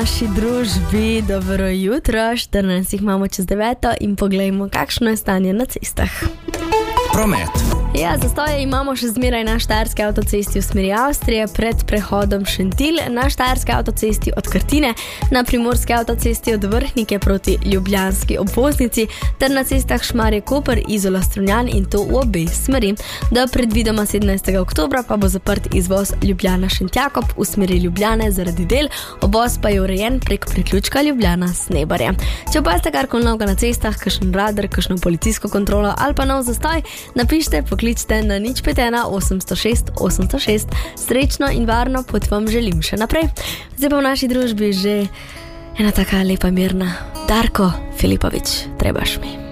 naši družbi. Dobro jutro, 14 imamo čez 9 in poglejmo, kakšno je stanje na cestah. Promet. Ja, zastoje imamo še zmeraj na Štajerski avtocesti v smeri Avstrije, pred prehodom Šentilj, na Štajerski avtocesti od Krtine, na Primorski avtocesti od Vrhnike proti ljubljanski obvoznici, ter na cestah Šmarje-Koper, Izola-Strunjan in to v obe smeri. Do predvidoma 17. oktobra pa bo zaprt izvoz Ljubljana-Šentjakob v smeri Ljubljane zaradi del, obvoz pa je urejen prek priključka Ljubljana-Snebarje. Če pa ste karkoli novega na cestah, kakšen radar, kakšno policijsko kontrolo ali pa nov zastoj, napišite, pokličite na 051 806 806. Srečno in varno pot vam želim še naprej. Zdaj pa v naši družbi že ena taka lepa mirna Darko Filipović, Trebaš mi.